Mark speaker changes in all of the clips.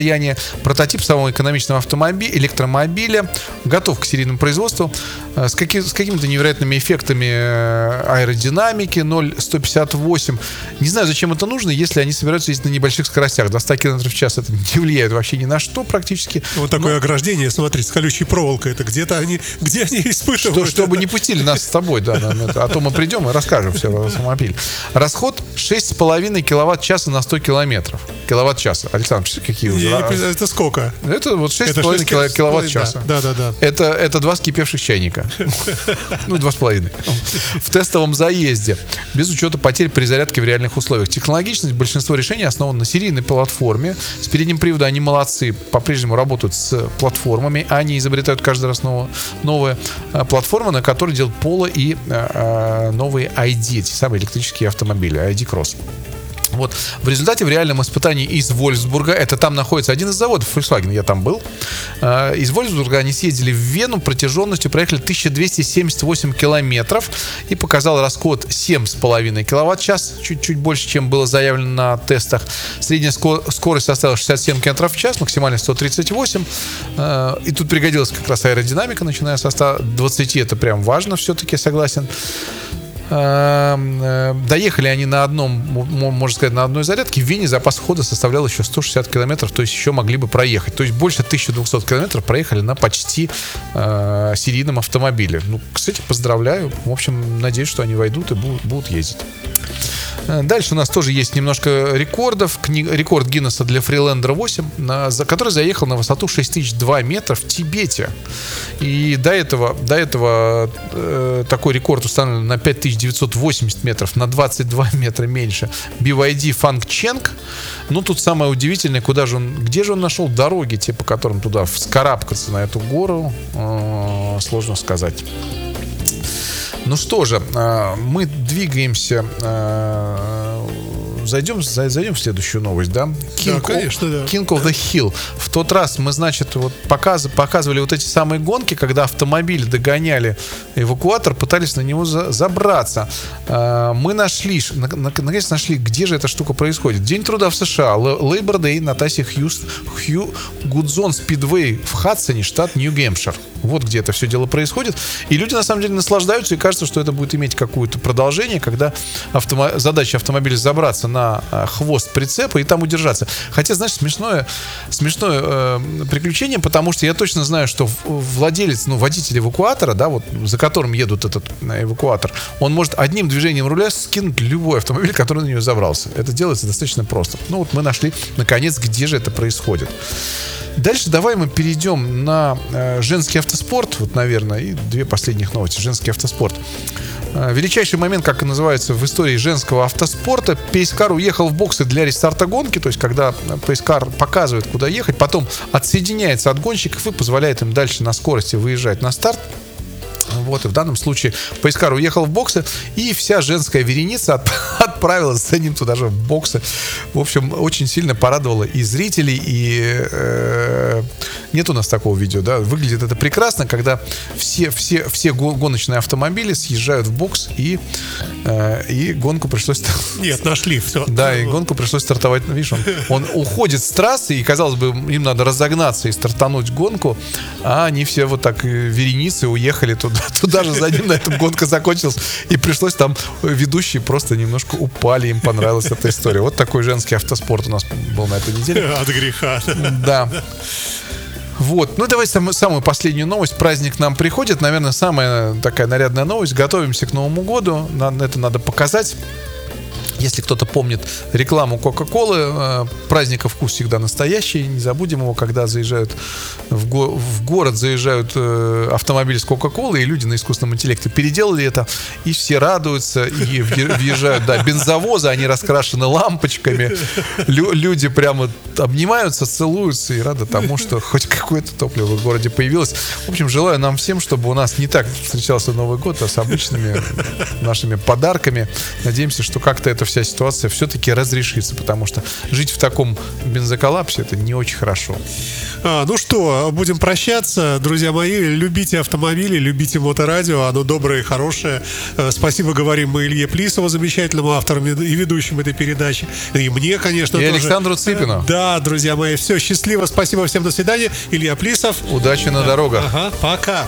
Speaker 1: Прототип самого экономичного электромобиля готов к серийному производству с какими-то невероятными эффектами аэродинамики 0,158. Не знаю, зачем это нужно, если они собираются ездить на небольших скоростях. До 100 км в час это не влияет вообще ни на что практически.
Speaker 2: Вот такое ограждение, смотри, с колючей проволокой. Это где они испытывают?
Speaker 1: Чтобы не пустили нас с тобой, да. А то мы придем и расскажем все про автомобиль. Расход 6,5 киловатт-часа на 100 километров. Киловатт-часа. Александр, какие уже?
Speaker 2: Это сколько?
Speaker 1: Это вот 6,5 киловатт-часа.
Speaker 2: Да.
Speaker 1: Это 2 вскипевших чайника. 2,5. В тестовом заезде. Без учета потерь при зарядке в реальных условиях. Технологичность большинства решений основана на серийной платформе. С передним приводом они молодцы. По-прежнему работают с платформами. Они изобретают каждый раз новые платформы, на которые делают Polo и новые ID. Эти самые электрические автомобили. ID Cross. Вот. В результате в реальном испытании из Вольфсбурга, это там находится один из заводов Volkswagen, я там был, из Вольфсбурга они съездили в Вену, протяженностью проехали 1278 километров и показал расход 7,5 киловатт-час, чуть больше, чем было заявлено на тестах. Средняя скорость составила 67 километров в час, максимально 138. И тут пригодилась как раз аэродинамика, начиная со 120, это прям важно все-таки, согласен. Доехали они на одной зарядке. В Вене запас хода составлял еще 160 километров, то есть еще могли бы проехать. То есть больше 1200 километров проехали на почти серийном автомобиле. Кстати, поздравляю. В общем, надеюсь, что они войдут и будут ездить. Дальше у нас тоже есть немножко рекордов. Рекорд Гиннесса для Freelander 8, который заехал на высоту 6002 метра в Тибете. И до этого такой рекорд установлен на 5980 метров, на 22 метра меньше. BYD Fang Cheng. Тут самое удивительное, где же он нашел дороги, по которым туда вскарабкаться на эту гору, сложно сказать. Ну что же, мы двигаемся, зайдем в следующую новость, да?
Speaker 2: King
Speaker 1: of the Hill. В тот раз мы, показывали вот эти самые гонки, когда автомобили догоняли эвакуатор, пытались на него забраться. Мы наконец нашли, где же эта штука происходит. День труда в США, Labor Day на трассе Хью Гудзон Спидвей в Хадсоне, штат Нью-Гэмпшир. Вот где это все дело происходит. И люди на самом деле наслаждаются, и кажется, что это будет иметь какое-то продолжение, когда задача автомобиля забраться на хвост прицепа и там удержаться. Хотя, знаешь, смешное приключение, потому что я точно знаю, что водитель эвакуатора, да, вот за которым едут этот эвакуатор, он может одним движением руля скинуть любой автомобиль, который на него забрался. Это делается достаточно просто. Мы нашли, наконец, где же это происходит. Дальше давай мы перейдем на женский автоспорт. Вот, наверное, и 2 последних новости. Женский автоспорт. Величайший момент, как и называется в истории женского автоспорта. Пейскар уехал в боксы для рестарта гонки. То есть, когда Пейскар показывает, куда ехать, потом отсоединяется от гонщиков и позволяет им дальше на скорости выезжать на старт. Вот, и в данном случае Пейскар уехал в боксы, и вся женская вереница отправилась за ним туда же в боксы. В общем, очень сильно порадовало и зрителей, и нет у нас такого видео, да. Выглядит это прекрасно, когда все гоночные автомобили съезжают в бокс, и гонку пришлось...
Speaker 2: Нет, нашли все.
Speaker 1: Да, и гонку пришлось стартовать. Видишь, он уходит с трассы, и, казалось бы, им надо разогнаться и стартануть гонку, а они все вот так вереницы уехали туда же за ним, на этом гонка закончилась, и пришлось там, ведущие просто немножко упали, им понравилась эта история. Вот такой женский автоспорт у нас был на этой неделе.
Speaker 2: От греха.
Speaker 1: Да. Вот, давай самую последнюю новость. Праздник нам приходит, наверное, самая такая нарядная новость. Готовимся к Новому году, это надо показать. Если кто-то помнит рекламу Кока-Колы, праздника вкус всегда настоящий. Не забудем его, когда заезжают в город, заезжают автомобили с Кока-Колой, и люди на искусственном интеллекте переделали это, и все радуются, и въезжают, бензовозы, они раскрашены лампочками. Люди прямо обнимаются, целуются и рады тому, что хоть какое-то топливо в городе появилось. В общем, желаю нам всем, чтобы у нас не так встречался Новый год, а с обычными нашими подарками. Надеемся, что как-то это вся ситуация все-таки разрешится, потому что жить в таком бензоколлапсе — это не очень хорошо.
Speaker 2: Ну что, будем прощаться. Друзья мои, любите автомобили, любите Моторадио, оно доброе и хорошее. Спасибо говорим мы Илье Плисову, замечательному автору и ведущему этой передачи. И мне, конечно,
Speaker 1: и
Speaker 2: тоже.
Speaker 1: Александру Цыпину.
Speaker 2: Да, друзья мои, все, счастливо, спасибо всем, до свидания. Илья Плисов.
Speaker 1: Удачи на дорогах.
Speaker 2: Ага, пока.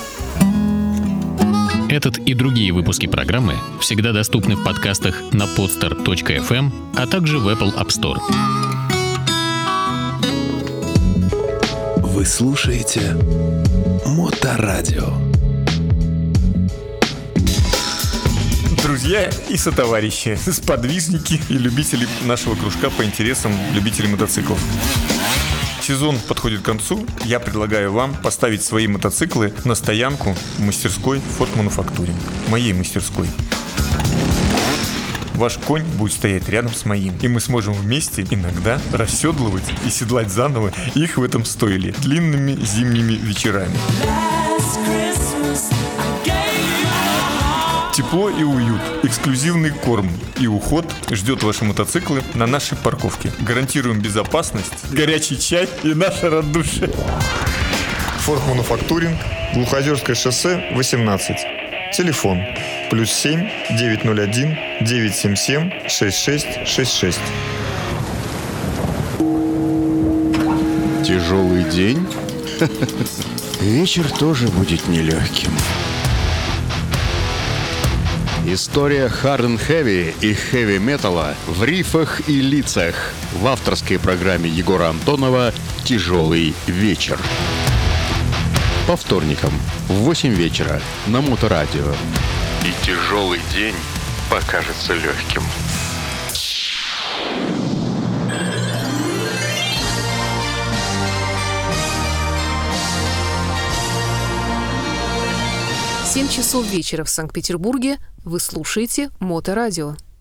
Speaker 3: Этот и другие выпуски программы всегда доступны в подкастах на podster.fm, а также в Apple App Store.
Speaker 4: Вы слушаете Моторадио.
Speaker 5: Друзья и сотоварищи, сподвижники и любители нашего кружка по интересам любителей мотоциклов. Сезон подходит к концу. Я предлагаю вам поставить свои мотоциклы на стоянку в мастерской Ford Manufacturing, моей мастерской. Ваш конь будет стоять рядом с моим, и мы сможем вместе иногда расседлывать и седлать заново их в этом стойле длинными зимними вечерами. Тепло и уют, эксклюзивный корм и уход ждет ваши мотоциклы на нашей парковке. Гарантируем безопасность, горячий чай и наше радушие.
Speaker 6: Ford Manufacturing, Глухозерское шоссе, 18. Телефон +7 901 977 6666.
Speaker 7: Тяжелый день? Вечер тоже будет нелегким. История Hard and Heavy и хэви-металла в рифах и лицах в авторской программе Егора Антонова «Тяжелый вечер». По вторникам в 8 вечера на Моторадио. И тяжелый день покажется легким.
Speaker 8: В 7 часов вечера в Санкт-Петербурге вы слушаете Моторадио.